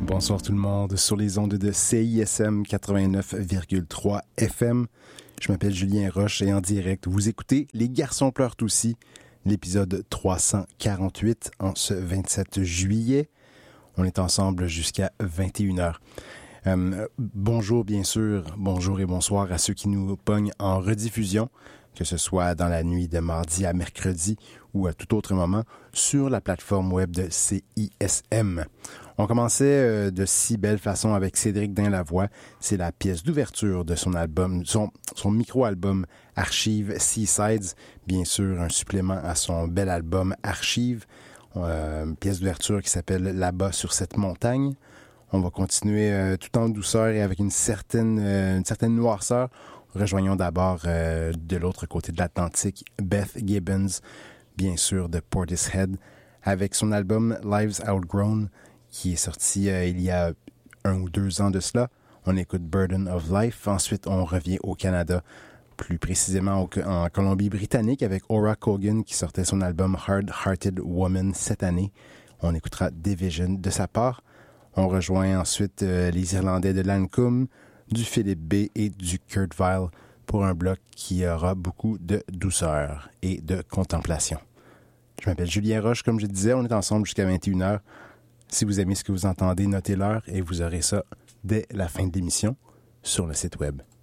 Bonsoir tout le monde sur les ondes de CISM 89,3 FM. Je m'appelle Julien Roche et en direct, vous écoutez Les Garçons pleurent aussi, l'épisode 348 en ce 27 juillet. On est ensemble jusqu'à 21h. Bonjour bien sûr, bonjour et bonsoir à ceux qui nous pognent en rediffusion, que ce soit dans la nuit de mardi à mercredi ou à tout autre moment sur la plateforme web de CISM. On commençait de si belle façon avec Cédric Dain-Lavoie. C'est la pièce d'ouverture de son album, son micro-album Archive Seasides. Bien sûr, un supplément à son bel album Archive. Pièce d'ouverture qui s'appelle Là-bas sur cette montagne. On va continuer tout en douceur et avec une certaine noirceur. Rejoignons d'abord de l'autre côté de l'Atlantique Beth Gibbons, bien sûr de Portishead, avec son album Lives Outgrown qui est sorti il y a 1 ou 2 ans de cela. On écoute Burden of Life. Ensuite, on revient au Canada, plus précisément en Colombie-Britannique avec Aura Cogan qui sortait son album Hard Hearted Woman cette année. On écoutera Division de sa part. On rejoint ensuite les Irlandais de Lancôme, du Philippe B et du Kurt Vile pour un bloc qui aura beaucoup de douceur et de contemplation. Je m'appelle Julien Roche, comme je disais, on est ensemble jusqu'à 21h. Si vous aimez ce que vous entendez, notez l'heure et vous aurez ça dès la fin de l'émission sur le site web.